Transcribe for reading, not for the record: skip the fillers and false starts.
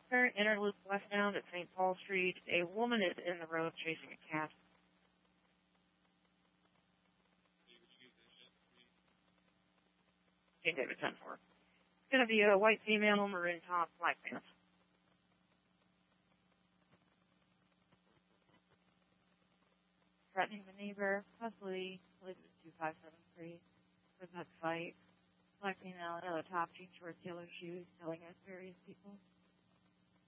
Current inner loop westbound at St. Paul Street. A woman is in the road chasing a cat. St. David 10-4. It's going to be a white female, maroon top, black pants. Threatening the neighbor, possibly, I believe it was 2573. Was that fight? Black female, yellow top, jean shorts, yellow shoes, yelling at various people.